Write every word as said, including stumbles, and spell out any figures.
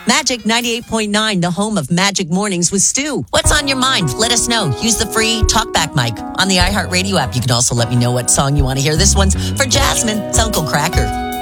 Magic ninety-eight point nine, the home of Magic Mornings with Stu. What's on your mind? Let us know. Use the free TalkBack mic on the iHeartRadio app. You can also let me know what song you want to hear. This one's for Jasmine. It's Uncle Cracker.